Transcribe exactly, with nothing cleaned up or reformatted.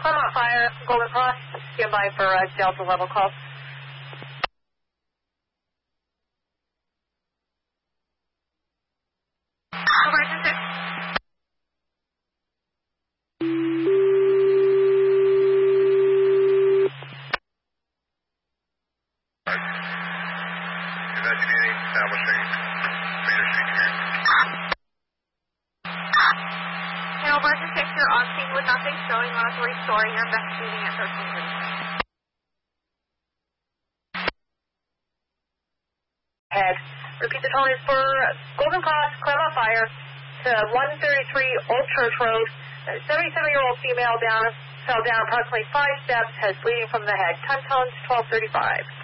Claremont Fire, Golden Cross, stand by for uh, Delta level call. Emergency. Investigating, establishing meter sheet here. Channel emergency, you're on scene with nothing showing on a three-story. You're investigating at thirteen Green. Head. Repeat the tone is for Golden Cross, Claremont Fire, to one thirty-three Old Church Road. A seventy-seven-year-old female down, fell down approximately five steps, has bleeding from the head. Time tones twelve thirty-five.